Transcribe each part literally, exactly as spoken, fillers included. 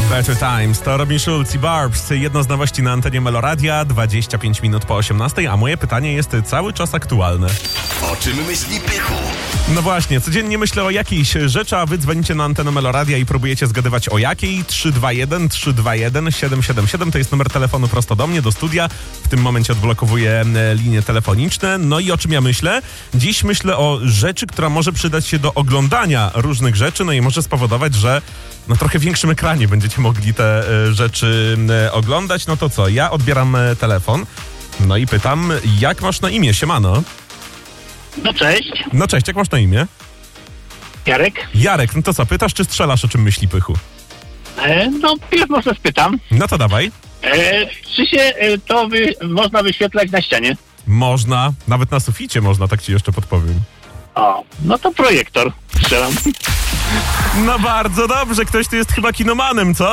Better Times to Robin Schulz i Barbs. Jedno z nowości na antenie Meloradia, dwadzieścia pięć minut po osiemnastej, a moje pytanie jest cały czas aktualne. O czym myśli Pychu? No właśnie, codziennie myślę o jakiejś rzeczy, a wy dzwonicie na antenę Meloradia i próbujecie zgadywać o jakiej. Trzy dwa jeden trzy dwa jeden siedem siedem siedem to jest numer telefonu prosto do mnie, do studia. W tym momencie odblokowuję linie telefoniczne. No i o czym ja myślę? Dziś myślę o rzeczy, która może przydać się do oglądania różnych rzeczy, no i może spowodować, że na trochę większym ekranie będziecie mogli te y, rzeczy y, oglądać. No to co? Ja odbieram y, telefon, no i pytam, jak masz na imię? Siemano. No cześć, No cześć, jak masz na imię? Jarek. Jarek, no to co, pytasz czy strzelasz, o czym myśli Pychu? E, no, pierw może spytam, No to dawaj. e, czy się e, to wy, można wyświetlać na ścianie? Można, nawet na suficie można, tak ci jeszcze podpowiem. O, no to projektor. Strzelam. No bardzo dobrze, ktoś tu jest chyba kinomanem, co?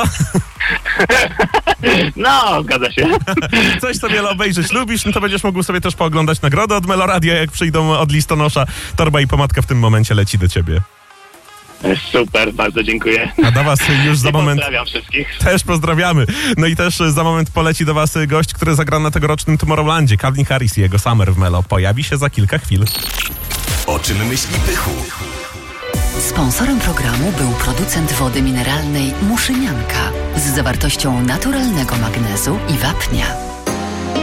No, zgadza się. Coś sobie obejrzeć lubisz, no to będziesz mógł sobie też pooglądać nagrody od Meloradia, jak przyjdą od listonosza. Torba i pomadka w tym momencie leci do ciebie. Super, bardzo dziękuję. A do was już za I moment... pozdrawiam wszystkich. Też pozdrawiamy. No i też za moment poleci do was gość, który zagra na tegorocznym Tomorrowlandzie. Calvin Harris i jego Summer w Melo. Pojawi się za kilka chwil. O czym myśli Pychu? Sponsorem programu był producent wody mineralnej Muszynianka z zawartością naturalnego magnezu i wapnia.